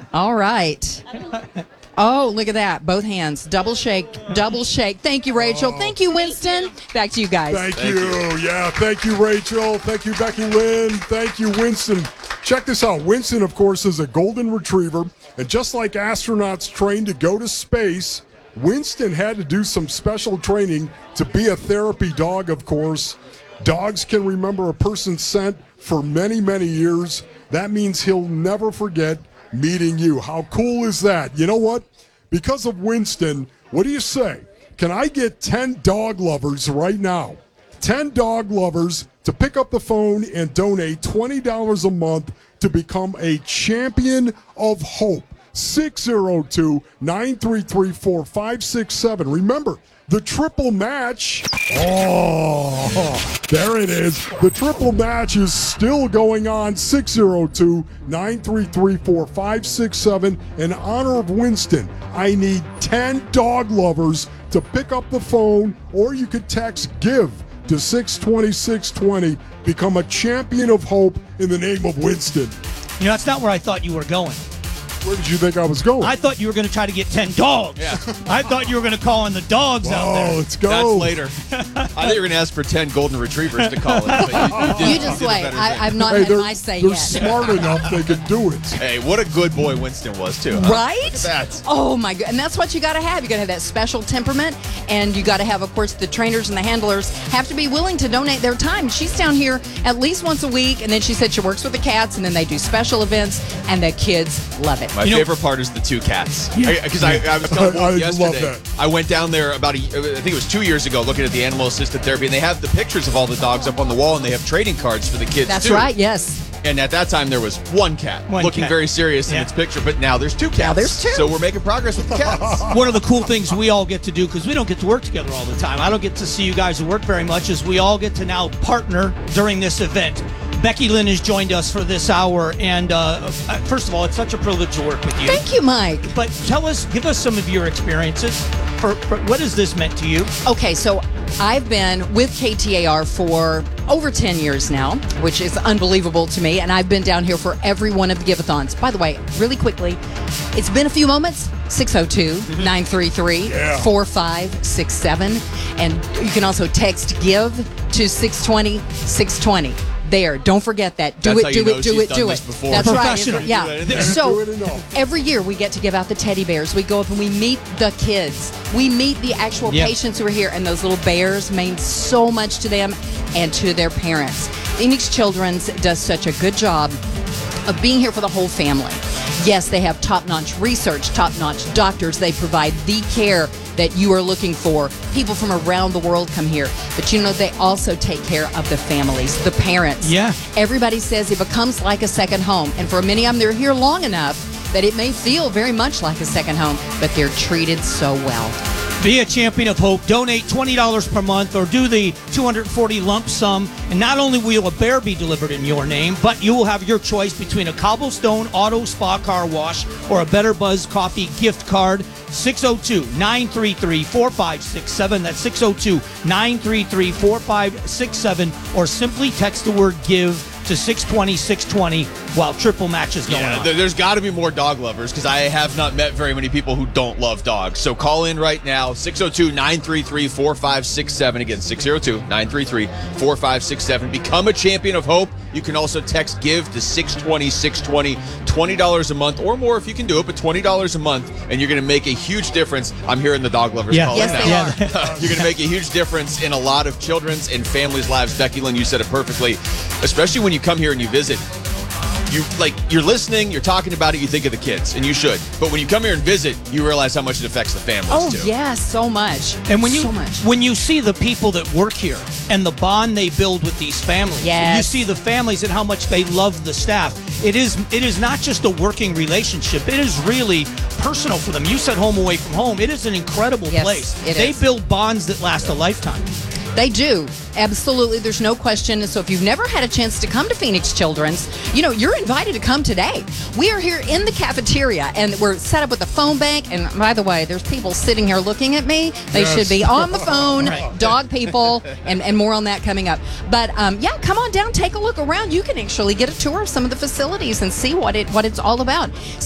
All right. Oh, look at that. Both hands. Double shake. Double shake. Thank you, Rachel. Thank you, Winston. Back to you guys. Thank you. Yeah, thank you, Rachel. Thank you, Becky Lynn. Thank you, Winston. Check this out. Winston, of course, is a golden retriever. And just like astronauts train to go to space, Winston had to do some special training to be a therapy dog, of course. Dogs can remember a person's scent for many, many years. That means he'll never forget meeting you. How cool is that? You know what? Because of Winston, what do you say? Can I get 10 dog lovers right now? 10 dog lovers to pick up the phone and donate $20 a month to become a champion of hope. 602-933-4567. Remember, the triple match. Oh, there it is. The triple match is still going on. 602-933-4567. In honor of Winston, I need 10 dog lovers to pick up the phone, or you could text GIVE to 620-620. Become a champion of hope in the name of Winston. You know, that's not where I thought you were going. Where did you think I was going? I thought you were going to try to get 10 dogs. Yeah. I thought you were going to call in the dogs out there. Let's go. That's later. I thought you were going to ask for 10 golden retrievers to call in. But You just wait. I've not Hey, had my say they're yet. smart enough they can do it. Hey, what a good boy Winston was, too. Huh? Right? Look at that. Oh, my God. And that's what you got to have. You got to have that special temperament. And you got to have, of course, the trainers and the handlers have to be willing to donate their time. She's down here at least once a week. And then she said she works with the cats. And then they do special events. And the kids love it. My favorite part is the two cats. Because I was telling I Wolf yesterday, love that. I went down there I think it was 2 years ago, looking at the animal assisted therapy, and they have the pictures of all the dogs up on the wall, and they have trading cards for the kids, That's too. right, yes. And at that time, there was one cat looking cat. very serious in its picture, but now there's two cats. Now there's two. So we're making progress with the cats. One of the cool things we all get to do, because we don't get to work together all the time, I don't get to see you guys at work very much, is we all get to now partner during this event. Becky Lynn has joined us for this hour, and first of all, it's such a privilege to work with you. Thank you, Mike. But give us some of your experiences. For what has this meant to you? Okay, so I've been with KTAR for over 10 years now, which is unbelievable to me, and I've been down here for every one of the give-a-thons. By the way, really quickly, it's been a few moments. 602-933-4567. And you can also text GIVE to 620-620. There, don't forget that. Do That's it, how do you know it, do she's it, done do this it. before. That's right. Professional. Yeah. Do So it enough. every year we get to give out the teddy bears. We go up and we meet the kids. We meet the actual patients who are here, and those little bears mean so much to them and to their parents. Phoenix Children's does such a good job of being here for the whole family. Yes, they have top-notch research, top-notch doctors. They provide the care that you are looking for. People from around the world come here. But you know, they also take care of the families, the parents. Yeah. Everybody says it becomes like a second home. And for many of them, they're here long enough that it may feel very much like a second home, but they're treated so well. Be a champion of hope. Donate $20 per month or do the $240 lump sum. And not only will a bear be delivered in your name, but you will have your choice between a Cobblestone Auto Spa Car Wash or a Better Buzz Coffee gift card. 602-933-4567. That's 602-933-4567. Or simply text the word GIVE to 620-620 while triple match is going on. There's got to be more dog lovers because I have not met very many people who don't love dogs. So call in right now, 602-933-4567. Again, 602-933-4567. Become a champion of hope. You can also text GIVE to 620-620, $20 a month or more if you can do it, but $20 a month, and you're going to make a huge difference. I'm hearing the dog lovers call Yes, in they now. are. You're going to make a huge difference in a lot of children's and families' lives. Becky Lynn, you said it perfectly, especially when you come here and you visit. You're listening, you're talking about it, you think of the kids, and you should. But when you come here and visit, you realize how much it affects the families, Oh, too. yes, so much. And so much. when you see the people that work here and the bond they build with these families, Yes. you see the families and how much they love the staff. It is not just a working relationship. It is really personal for them. You said home away from home. It is an incredible Yes, place. it They is. build bonds that last a lifetime. They do. Absolutely. There's no question. So if you've never had a chance to come to Phoenix Children's, you're invited to come today. We are here in the cafeteria, and we're set up with a phone bank. And by the way, there's people sitting here looking at me. They should be on the phone, dog people, and more on that coming up. But, come on down, take a look around. You can actually get a tour of some of the facilities and see what it's all about.